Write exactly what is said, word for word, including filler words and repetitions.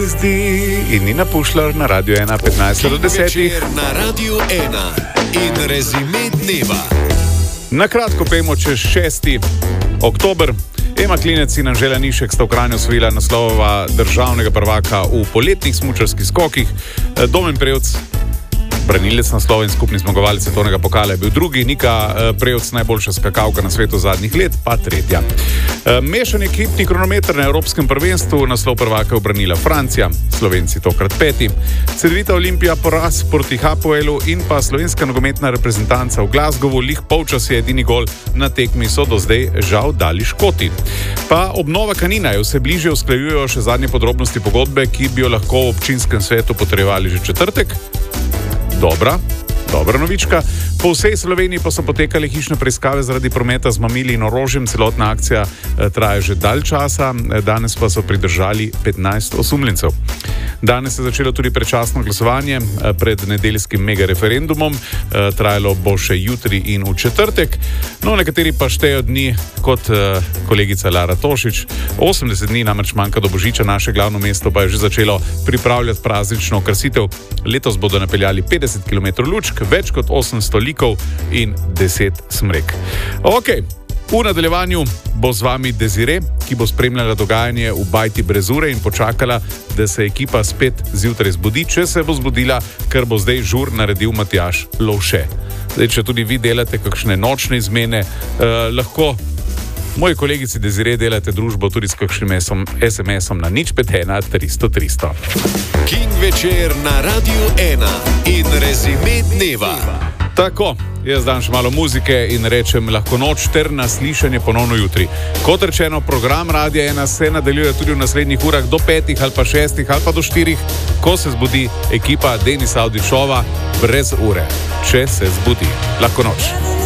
zdi in Nina Pušlar na Radio ena petnajst do desetih. Na Radio ena in Rezime dneva. Na kratko pojmo čez šesti oktober. Ema Klinec in Anžela Nišek sta v Kranju osvojila naslova državnega prvaka v poletnih smučarskih skokih. Domen Prevc, branilec naslova in skupni zmagovalec svetovnega pokala, je bil drugi, Nika Prevc najboljša skakalka na svetu zadnjih let, pa tretja. Mešan ekipni kronometer na Evropskem prvenstvu, naslov prvaka je obranila Francija, Slovenci tokrat peti. Cedevita Olimpija poraz proti Hapoelu in pa slovenska nogometna reprezentanca v Glasgowu, lih polčas je edini gol na tekmi, so do zdaj žal dali Škoti. Pa obnova Kanina je vse bliže, usklajujejo še zadnje podrobnosti pogodbe, ki bi jo lahko v občinskem svetu potrjevali že četrtek. Dobra, dobra novička. Po vsej Sloveniji pa so potekale hišne preiskave zaradi prometa z mamili in orožjem. Celotna akcija eh, traja že dalj časa, danes pa so pridržali petnajst osumljencev. Danes je začelo tudi predčasno glasovanje eh, pred nedeljskim mega referendumom. Eh, trajalo bo še jutri in v četrtek. No, nekateri pa štejo dni kot eh, kolegica Lara Tošič. osemdeset dni namreč manjka do Božiča, naše glavno mesto pa je že začelo pripravljati praznično krasitev. Letos bodo napeljali petdeset kilometrov lučk, več kot osemsto likov in deset smrek. Ok, v nadaljevanju bo z vami Desire, ki bo spremljala dogajanje v bajti brez ure in počakala, da se ekipa spet zjutraj zbudi, če se bo zbudila, ker bo zdaj žur naredil Matjaž Lovše. Zdaj, če tudi vi delate kakšne nočne izmene, eh, lahko moji kolegici Desire delate družbo tudi s kakšnim es em esom na nič pet ena tristo tristo. King večer na Radio ena in Rezime dneva. Tako, jaz dam še malo muzike in rečem lahko noč ter naslišanje ponovno jutri. Kot rečeno, program Radia ena se nadaljuje tudi v naslednjih urah do petih ali pa šestih ali pa do štirih, ko se zbudi ekipa Denisa Avdićova brez ure. Če se zbudi. Lahko noč.